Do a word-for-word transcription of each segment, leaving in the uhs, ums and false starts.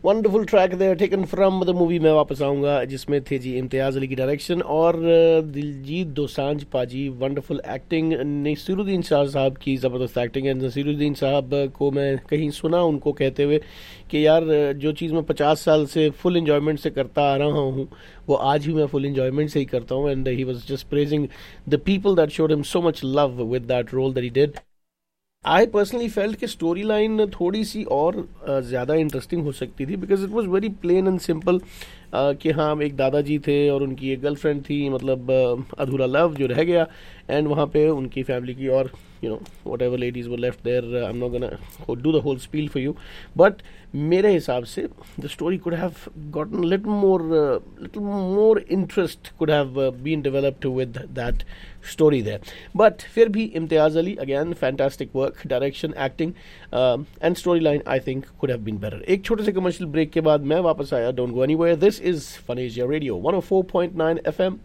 Wonderful track there taken from the movie मैं वापस आऊंगा, जिसमें थे जी इम्तियाज़ अली की डायरेक्शन और दिलजीत दोसांझ पाजी, वंडरफुल एक्टिंग, नसीरुद्दीन शाह साहब की ज़बरदस्त एक्टिंग है। नसीरुद्दीन साहब को मैं कहीं सुना उनको कहते हुए कि यार जो चीज़ मैं पचास साल से फुल एंजॉयमेंट से करता आ रहा हूँ वो आज भी मैं फुल एंजॉयमेंट से ही करता हूँ। And he was just praising the people that showed him so much love with that role that he did. I personally felt कि स्टोरी लाइन थोड़ी सी और ज़्यादा इंटरेस्टिंग हो सकती थी, because it was very plain and simple कि हाँ एक दादाजी थे और उनकी एक गर्लफ्रेंड थी, मतलब uh, अधूरा लव जो रह गया, एंड वहाँ पे उनकी फैमिली की और you know whatever ladies were left there, uh, I'm not gonna do the whole spiel for you, but मेरे हिसाब से the story could have gotten a little more uh, little more interest could have uh, been developed with that story there. But फिर भी इम्तियाज़ Ali again fantastic work, direction, acting uh, and storyline I think could have been better. एक छोटे से commercial break के बाद मैं वापस आया, don't go anywhere, this is Fun Asia Radio one oh four point nine F M.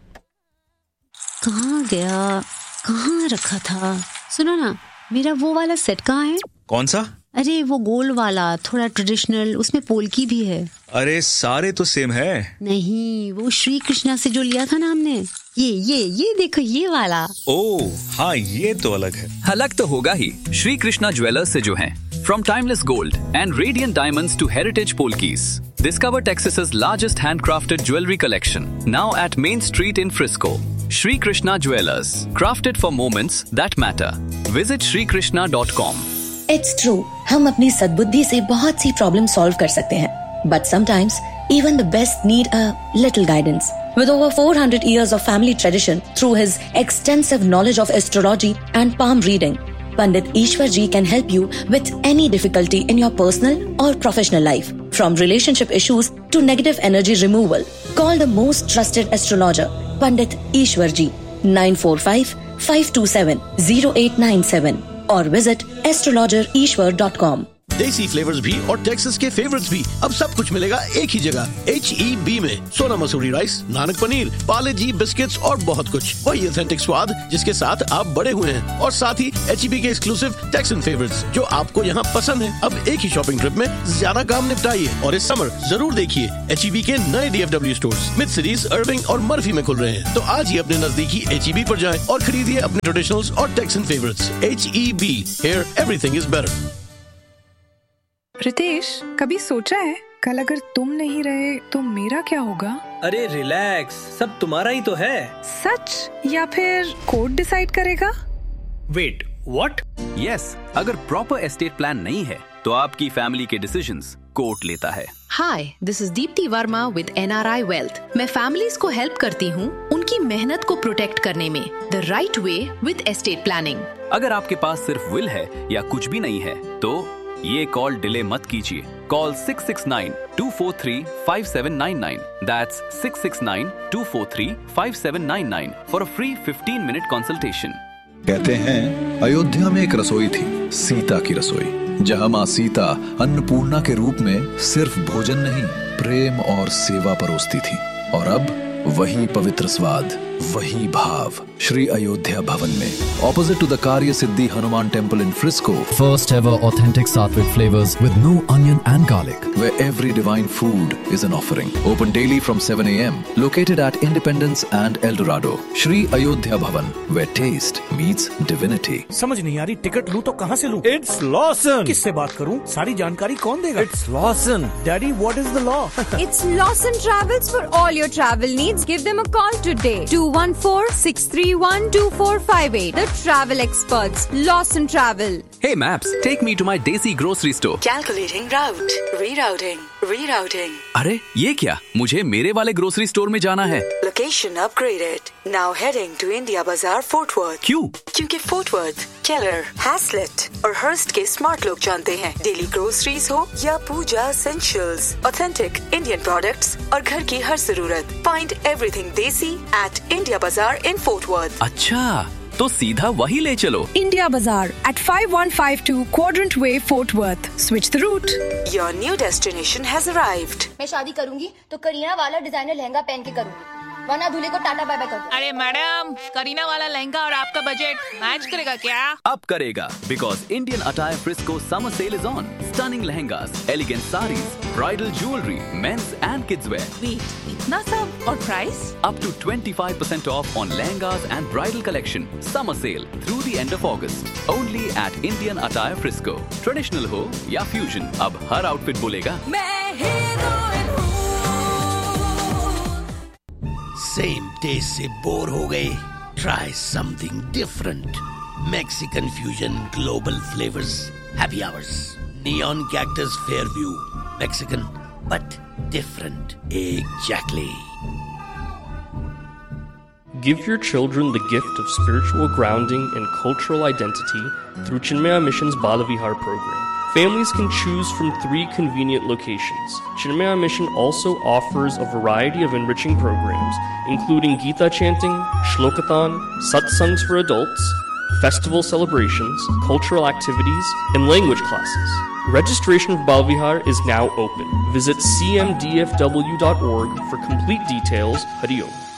कहाँ गया, कहाँ रखा था? सुनो ना, मेरा वो वाला सेट कहाँ है? कौन सा? अरे वो गोल वाला, थोड़ा ट्रेडिशनल, उसमें पोल्की भी है। अरे सारे तो सेम है। नहीं, वो श्री कृष्णा से जो लिया था ना हमने, ये ये ये देखो ये वाला। ओह हाँ, ये तो अलग है। अलग तो होगा ही, श्री कृष्णा ज्वेलर्स से जो है। From timeless gold and radiant diamonds to heritage polkis, discover Texas's largest handcrafted jewelry collection, now at Main Street in Frisco. Shri Krishna Jewelers, crafted for moments that matter. Visit shri krishna dot com. It's true, हम अपनी सद्बुद्धि से बहुत सी problem solve कर सकते हैं, but sometimes even the best need a little guidance. With over four hundred years of family tradition, through his extensive knowledge of astrology and palm reading, Pandit Ishwar Ji can help you with any difficulty in your personal or professional life, from relationship issues to negative energy removal. Call the most trusted astrologer, Pandit Ishwar Ji, nine four five, five two seven, zero eight nine seven or visit astrologer ishwar dot com. देसी flavours भी और Texas के favourites भी, अब सब कुछ मिलेगा एक ही जगह, एच ई बी में। सोना मसूरी राइस, नानक पनीर, पाले जी बिस्किट्स और बहुत कुछ, वही ऑथेंटिक स्वाद जिसके साथ आप बड़े हुए हैं, और साथ ही एच ई बी के एक्सक्लूसिव टेक्सन फेवरेट्स जो आपको यहाँ पसंद है। अब एक ही शॉपिंग ट्रिप में ज्यादा काम निपटाइए, और इस समर जरूर देखिए एच ई बी के नए D F W stores mid cities, अर्विंग और मर्फी में खुल रहे हैं। तो आज ही अपने नजदीकी एच ई बी पर जाएं और खरीदिए अपने ट्रेडिशनल्स और taxon favourites. H E B, here everything is better. Ritesh, कभी सोचा है कल अगर तुम नहीं रहे तो मेरा क्या होगा? अरे रिलैक्स, सब तुम्हारा ही तो है। सच या फिर कोर्ट डिसाइड करेगा? Wait, what? यस, अगर प्रॉपर एस्टेट प्लान नहीं है तो आपकी फैमिली के डिसीजंस कोर्ट लेता है। हाय, this is Deepti Verma with N R I wealth. मैं फैमिलीज को हेल्प करती हूँ उनकी मेहनत को प्रोटेक्ट करने में, the right way with estate planning. अगर आपके पास सिर्फ विल है या कुछ भी नहीं है तो ये कॉल डिले मत कीजिए। Call six six nine, to four three, five seven nine nine, that's six six nine, to four three, five seven nine nine for a free fifteen minute consultation. कहते हैं अयोध्या में एक रसोई थी, सीता की रसोई, जहां मां सीता अन्नपूर्णा के रूप में सिर्फ भोजन नहीं, प्रेम और सेवा परोसती थी। और अब वही पवित्र स्वाद, वही भाव श्री अयोध्या भवन में, opposite to the Karya Siddhi Hanuman Temple in Frisco. First ever authentic Sattvic flavors with no onion and garlic, where every divine food is an offering. Open daily from seven a m Located at Independence and El Dorado. Shri Ayodhya Bhavan, where taste meets divinity. समझ नहीं आ रही, ticket लूं तो कहाँ से लूं? It's Lawson. किससे बात करूं? सारी जानकारी कौन देगा? It's Lawson. Daddy, what is the law? It's Lawson Travels for all your travel needs. Give them a call today. two one four, six three one, two four five eight. The travel experts. Lawson Travel. Hey Maps, take me to my Desi grocery store. Calculating route. Rerouting. Rerouting. अरे ये क्या? मुझे मेरे वाले grocery store में जाना है। Location upgraded. Now heading to India Bazaar, Fort Worth. क्यों? क्योंकि Fort Worth, Keller, Haslett और Hearst के स्मार्ट लोग जानते हैं। डेली ग्रोसरीज हो या पूजा essentials, authentic Indian products और घर की हर जरूरत, find everything देसी at India Bazaar in Fort Worth. अच्छा, तो सीधा वही ले चलो। India Bazaar at five one five two Quadrant Way, Fort Worth. Switch the route. Your new destination has arrived. मैं शादी करूंगी तो करीना वाला डिजाइनर लहंगा पहन के करूंगी, वरना दूल्हे को टाटा बाय बाय कर दो। अरे मैडम, करीना वाला लहंगा और आपका बजट मैच करेगा क्या? अब करेगा, because Indian Attire Frisco summer sale is on. Stunning lehengas, elegant sarees, bridal jewelry, men's and kids wear. Wait, इतना सब और price? Up to twenty-five percent off on lehengas and bridal collection. Summer sale through the end of August. Only at Indian Attire Frisco. Traditional हो या fusion, अब हर outfit बोलेगा मैं heroine हूँ। Same taste से बोर हो गए? Try something different. Mexican fusion, global flavors, happy hours, neon cactus, Fairview, Mexican, but different. Exactly. Give your children the gift of spiritual grounding and cultural identity through Chinmaya Mission's Balavihar program. Families can choose from three convenient locations. Chinmaya Mission also offers a variety of enriching programs, including Gita chanting, Shlokathon, satsangs for adults, festival celebrations, cultural activities, and language classes. Registration for Balavihar is now open. Visit c m d f w dot org for complete details. Hari Om.